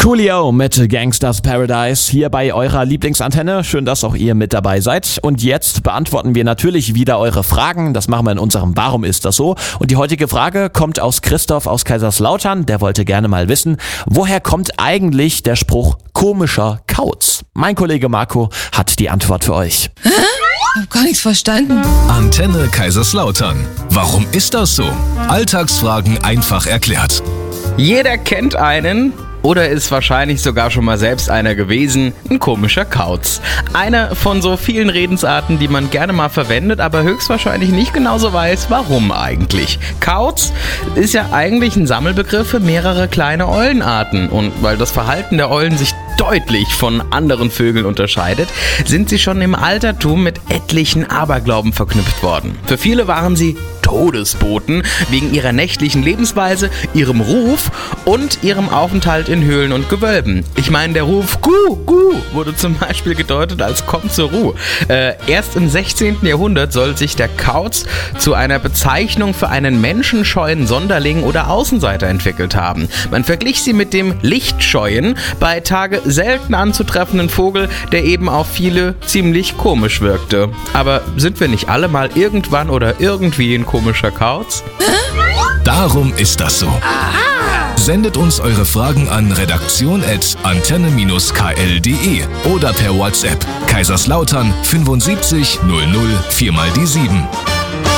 Coolio mit Gangsters Paradise hier bei eurer Lieblingsantenne. Schön, dass auch ihr mit dabei seid. Und jetzt beantworten wir natürlich wieder eure Fragen. Das machen wir in unserem Warum ist das so? Und die heutige Frage kommt aus Christoph aus Kaiserslautern. Der wollte gerne mal wissen, woher kommt eigentlich der Spruch komischer Kauz? Mein Kollege Marco hat die Antwort für euch. Ich hab gar nichts verstanden. Antenne Kaiserslautern. Warum ist das so? Alltagsfragen einfach erklärt. Jeder kennt einen oder ist wahrscheinlich sogar schon mal selbst einer gewesen, ein komischer Kauz. Eine von so vielen Redensarten, die man gerne mal verwendet, aber höchstwahrscheinlich nicht genauso weiß, warum eigentlich. Kauz ist ja eigentlich ein Sammelbegriff für mehrere kleine Eulenarten und weil das Verhalten der Eulen sich deutlich von anderen Vögeln unterscheidet, sind sie schon im Altertum mit etlichen Aberglauben verknüpft worden. Für viele waren sie Todesboten wegen ihrer nächtlichen Lebensweise, ihrem Ruf und ihrem Aufenthalt in Höhlen und Gewölben. Ich meine, der Ruf Gu, Gu wurde zum Beispiel gedeutet als Komm zur Ruhe. Erst im 16. Jahrhundert soll sich der Kauz zu einer Bezeichnung für einen menschenscheuen Sonderling oder Außenseiter entwickelt haben. Man verglich sie mit dem Lichtscheuen, bei Tage selten anzutreffenden Vogel, der eben auf viele ziemlich komisch wirkte. Aber sind wir nicht alle mal irgendwann oder irgendwie ein komischer Kauz? Darum ist das so. Sendet uns eure Fragen an redaktion@antenne-kl.de oder per WhatsApp Kaiserslautern 75 00 4 mal die 7.